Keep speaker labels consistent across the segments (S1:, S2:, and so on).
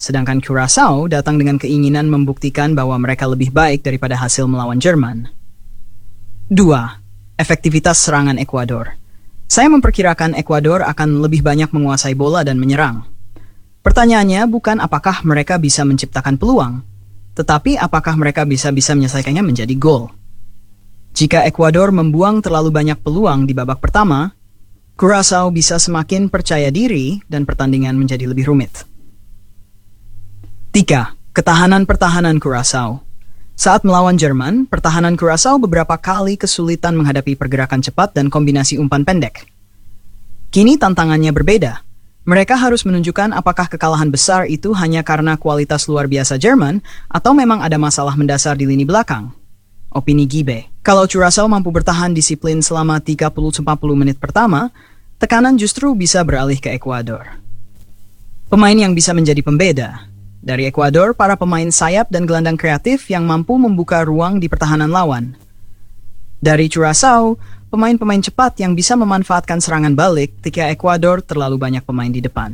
S1: sedangkan Curaçao datang dengan keinginan membuktikan bahwa mereka lebih baik daripada hasil melawan Jerman. 2. Efektivitas serangan Ekuador. Saya memperkirakan Ekuador akan lebih banyak menguasai bola dan menyerang. Pertanyaannya bukan apakah mereka bisa menciptakan peluang, tetapi apakah mereka bisa menyelesaikannya menjadi gol. Jika Ekuador membuang terlalu banyak peluang di babak pertama, Curaçao bisa semakin percaya diri dan pertandingan menjadi lebih rumit. 3. Ketahanan-pertahanan Curaçao. Saat melawan Jerman, pertahanan Curaçao beberapa kali kesulitan menghadapi pergerakan cepat dan kombinasi umpan pendek. Kini tantangannya berbeda. Mereka harus menunjukkan apakah kekalahan besar itu hanya karena kualitas luar biasa Jerman atau memang ada masalah mendasar di lini belakang. Opini Gibe. Kalau Curaçao mampu bertahan disiplin selama 30-40 menit pertama, tekanan justru bisa beralih ke Ekuador. Pemain yang bisa menjadi pembeda. Dari Ekuador, para pemain sayap dan gelandang kreatif yang mampu membuka ruang di pertahanan lawan. Dari Curaçao, pemain-pemain cepat yang bisa memanfaatkan serangan balik ketika Ekuador terlalu banyak pemain di depan.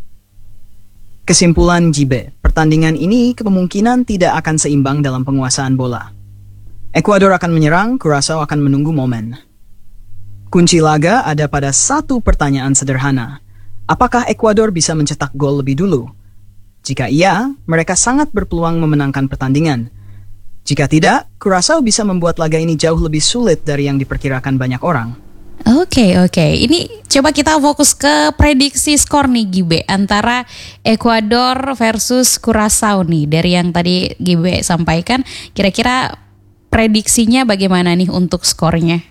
S1: Kesimpulan Gibe, pertandingan ini kemungkinan tidak akan seimbang dalam penguasaan bola. Ekuador akan menyerang, Curaçao akan menunggu momen. Kunci laga ada pada satu pertanyaan sederhana. Apakah Ekuador bisa mencetak gol lebih dulu? Jika iya, mereka sangat berpeluang memenangkan pertandingan. Jika tidak, Curaçao bisa membuat laga ini jauh lebih sulit dari yang diperkirakan banyak orang.
S2: Oke. Ini coba kita fokus ke prediksi skor nih Gibe antara Ekuador versus Curaçao nih. Dari yang tadi Gibe sampaikan, kira-kira prediksinya bagaimana nih untuk skornya?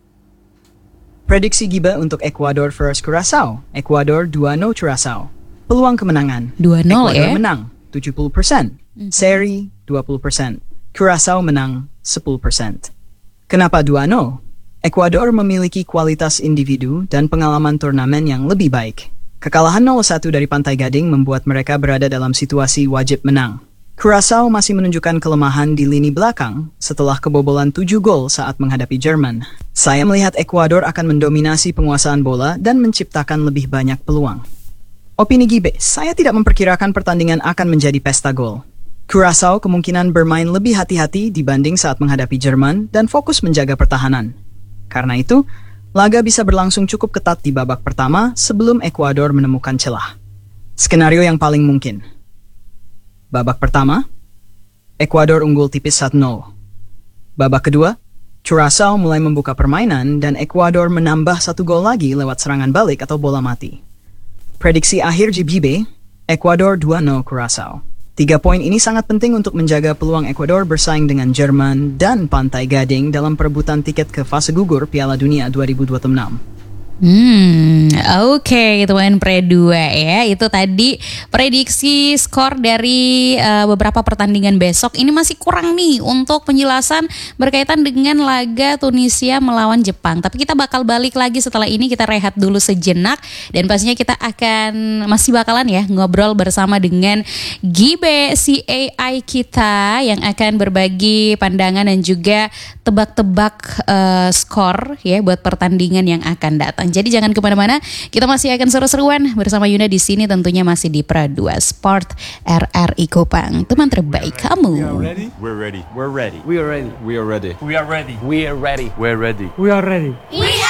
S1: Prediksi Gibe untuk Ekuador versus Curaçao. Ekuador 2-0 Curaçao. Peluang kemenangan
S2: 2-0
S1: Ekuador menang 70%, seri 20%, Curaçao menang 10%. Kenapa 2-0? Ekuador memiliki kualitas individu dan pengalaman turnamen yang lebih baik. Kekalahan 0-1 dari Pantai Gading membuat mereka berada dalam situasi wajib menang. Curaçao masih menunjukkan kelemahan di lini belakang setelah kebobolan 7 gol saat menghadapi Jerman. Saya melihat Ekuador akan mendominasi penguasaan bola dan menciptakan lebih banyak peluang. Opini Gibe, saya tidak memperkirakan pertandingan akan menjadi pesta gol. Curaçao kemungkinan bermain lebih hati-hati dibanding saat menghadapi Jerman dan fokus menjaga pertahanan. Karena itu, laga bisa berlangsung cukup ketat di babak pertama sebelum Ekuador menemukan celah. Skenario yang paling mungkin. Babak pertama, Ekuador unggul tipis 1-0. Babak kedua, Curaçao mulai membuka permainan dan Ekuador menambah 1 gol lagi lewat serangan balik atau bola mati. Prediksi akhir Gibe, Ekuador 2-0 Curaçao. 3 poin ini sangat penting untuk menjaga peluang Ekuador bersaing dengan Jerman dan Pantai Gading dalam perebutan tiket ke fase gugur Piala Dunia 2026.
S2: Oke, teman Pre2 ya. Itu tadi prediksi skor dari beberapa pertandingan besok. Ini masih kurang nih untuk penjelasan berkaitan dengan laga Tunisia melawan Jepang. Tapi kita bakal balik lagi setelah ini, kita rehat dulu sejenak. Dan pastinya kita akan masih bakalan ya ngobrol bersama dengan Gibe CAI kita yang akan berbagi pandangan dan juga tebak-tebak skor ya buat pertandingan yang akan datang. Jadi jangan kemana-mana, kita masih akan seru-seruan bersama Yuna di sini, tentunya masih di Pra2 Sport RRI Kupang, teman terbaik kamu.
S3: We're ready.
S4: We're ready.
S3: We are ready.
S4: We are ready.
S3: We are ready.
S4: We are ready.
S3: We're ready.
S4: We are ready.
S5: We are